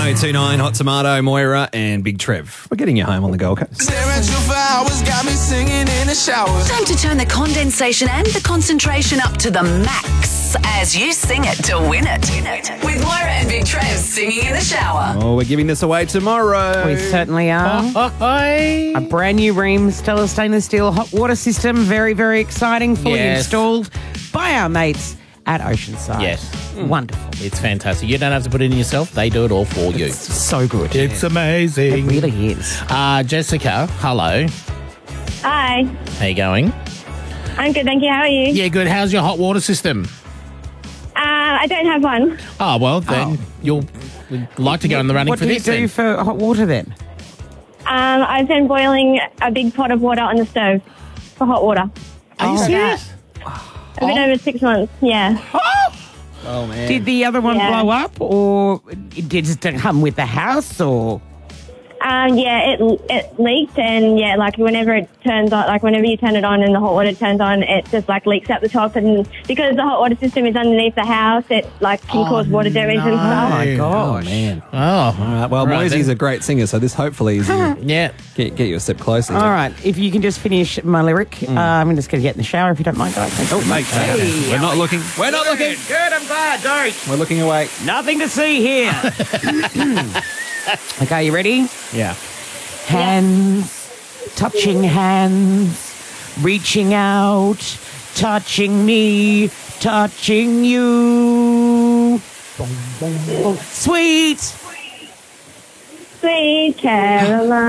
1029, Hot Tomato, Moira, and Big Trev. We're getting you home on the Gold Coast. Stare at you for hours, got me singing in the shower. Time to turn the condensation and the concentration up to the max as you sing it to win it. With Moira and Big Trev singing in the shower. Oh, we're giving this away tomorrow. We certainly are. Hi. A brand new Ream Stella stainless steel hot water system. Very, very exciting. Fully Yes. installed by our mates at Oceanside. Yes. Wonderful. It's fantastic. You don't have to put it in yourself. They do it all for you. So good. It's It amazing. really is. Jessica, hello. Hi, How you going? I'm good, thank you. How are you? Yeah, good. How's your hot water system? I don't have one. Oh, well, then you'll like to go in the running What for do you this do then. for hot water then? I've been boiling a big pot of water on the stove for hot water. Are you serious? A bit over 6 months, yeah. Oh, man. Did the other one Yeah. blow up, or did it come with the house, or? Yeah, it leaked, and yeah, like whenever it turns on, like whenever you turn it on and the hot water turns on, it just like leaks out the top, and because the hot water system is underneath the house, it like can cause water damage and Oh stuff. my Oh, gosh. man. Oh. All right. Well, Right, Moisey's then. a great singer, so this hopefully is Yeah. get you a step closer. All right, if you can just finish my lyric, I'm just going to get in the shower if you don't mind, guys. Oh, mate. We're not looking. We're not looking. Good, I'm glad. Don't. We're looking away. Nothing to see here. Okay, you ready? Yeah. Hands, touching hands, reaching out, touching me, touching you. Sweet. Sweet Caroline.